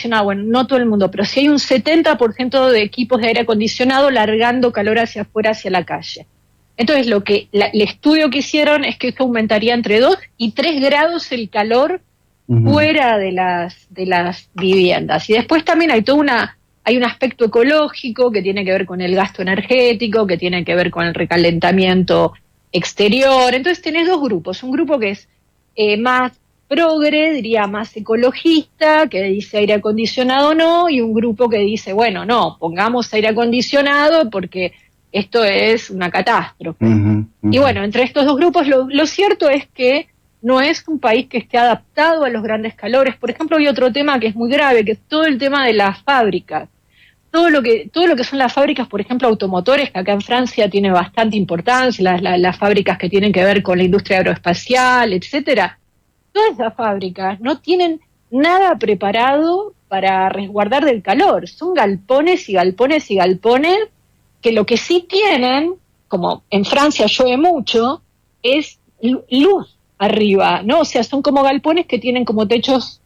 acondicionado, bueno, no todo el mundo, pero sí hay un 70% de equipos de aire acondicionado largando calor hacia afuera, hacia la calle. Entonces, el estudio que hicieron es que esto aumentaría entre 2 y 3 grados el calor fuera de las viviendas. Y después también hay hay un aspecto ecológico que tiene que ver con el gasto energético, que tiene que ver con el recalentamiento exterior. Entonces tenés dos grupos, un grupo que es más progre, diría más ecologista, que dice aire acondicionado no, y un grupo que dice, bueno, no, pongamos aire acondicionado porque esto es una catástrofe. Y bueno, entre estos dos grupos lo cierto es que no es un país que esté adaptado a los grandes calores. Por ejemplo, hay otro tema que es muy grave, que es todo el tema de las fábricas. Todo lo que son las fábricas, por ejemplo, automotores, que acá en Francia tiene bastante importancia, las fábricas que tienen que ver con la industria aeroespacial, etcétera. Todas esas fábricas no tienen nada preparado para resguardar del calor. Son galpones y galpones y galpones que lo que sí tienen, como en Francia llueve mucho, es luz arriba, ¿no? O sea, son como galpones que tienen como techos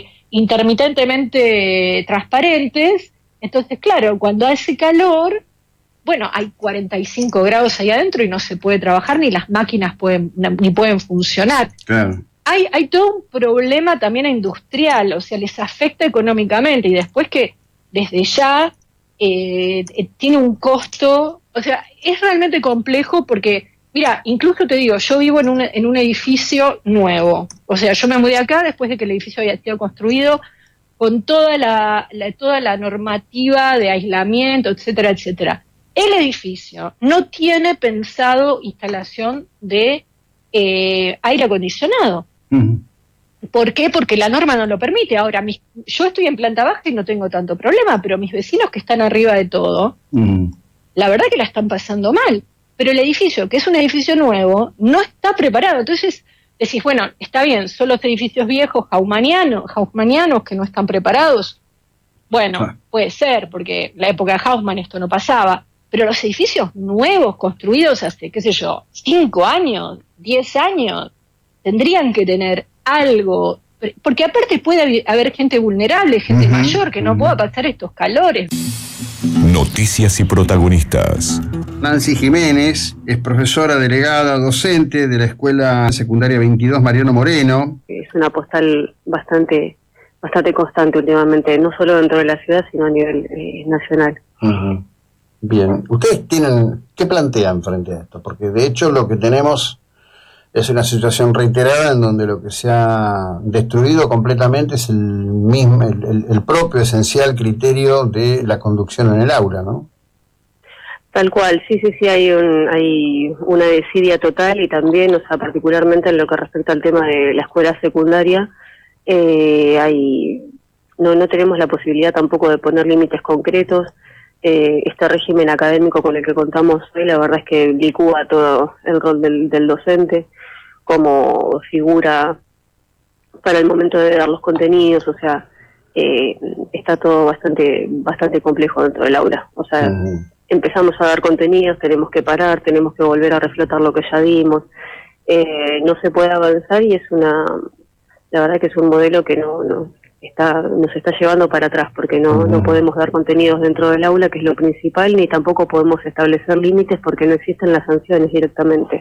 intermitentemente transparentes. Entonces, claro, cuando hace calor, bueno, hay 45 grados ahí adentro y no se puede trabajar, ni las máquinas pueden funcionar. Claro. Hay todo un problema también industrial, o sea, les afecta económicamente, y después que desde ya tiene un costo, o sea, es realmente complejo porque, mira, incluso te digo, yo vivo en un edificio nuevo, o sea, yo me mudé acá después de que el edificio había sido construido con toda la normativa de aislamiento, etcétera, etcétera. El edificio no tiene pensado instalación de aire acondicionado. ¿Por qué? Porque la norma no lo permite. Ahora, yo estoy en planta baja y no tengo tanto problema, pero mis vecinos que están arriba de todo, la verdad que la están pasando mal. Pero el edificio, que es un edificio nuevo, no está preparado. Entonces decís, bueno, está bien, son los edificios viejos haussmannianos que no están preparados. Bueno, puede ser, porque en la época de Haussmann esto no pasaba. Pero los edificios nuevos, construidos hace, qué sé yo, 5 años, 10 años, tendrían que tener algo, porque aparte puede haber gente vulnerable, gente mayor, que no pueda pasar estos calores. Noticias y protagonistas. Nancy Jiménez es profesora delegada docente de la Escuela Secundaria 22 Mariano Moreno. Es una postal bastante constante últimamente, no solo dentro de la ciudad, sino a nivel nacional. Bien, ¿ustedes qué plantean frente a esto? Porque de hecho lo que tenemos es una situación reiterada en donde lo que se ha destruido completamente es el propio esencial criterio de la conducción en el aula, ¿no? Tal cual, sí, hay una desidia total, y también, o sea, particularmente en lo que respecta al tema de la escuela secundaria, no tenemos la posibilidad tampoco de poner límites concretos. Este régimen académico con el que contamos hoy, la verdad es que licúa todo el rol del docente como figura para el momento de dar los contenidos, o sea, está todo bastante complejo dentro del aula. O sea, empezamos a dar contenidos, tenemos que parar, tenemos que volver a reflotar lo que ya dimos, no se puede avanzar, y la verdad que es un modelo que nos está llevando para atrás, porque no podemos dar contenidos dentro del aula, que es lo principal, ni tampoco podemos establecer límites porque no existen las sanciones directamente.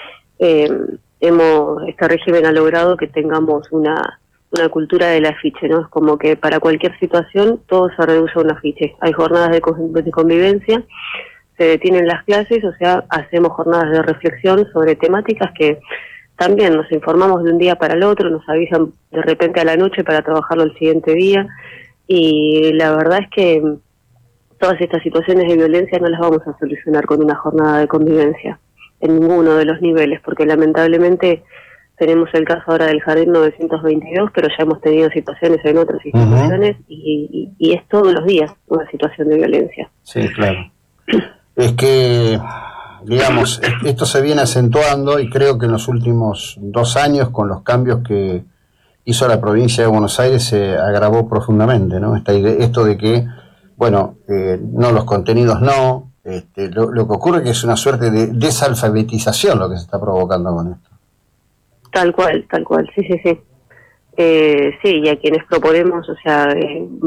Este régimen ha logrado que tengamos una cultura del afiche, ¿no? Es como que para cualquier situación todo se reduce a un afiche. Hay jornadas de convivencia, se detienen las clases, o sea, hacemos jornadas de reflexión sobre temáticas que también nos informamos de un día para el otro, nos avisan de repente a la noche para trabajarlo el siguiente día, y la verdad es que todas estas situaciones de violencia no las vamos a solucionar con una jornada de convivencia en ninguno de los niveles, porque lamentablemente tenemos el caso ahora del Jardín 922, pero ya hemos tenido situaciones en otras instituciones, y es todos los días una situación de violencia. Sí, claro. Es que, digamos, esto se viene acentuando, y creo que en los últimos 2 años, con los cambios que hizo la provincia de Buenos Aires, se agravó profundamente, ¿no? Esto de que, bueno, no, los contenidos no, lo que ocurre es que es una suerte de desalfabetización lo que se está provocando con esto. Tal cual, sí. Sí, y a quienes proponemos, o sea,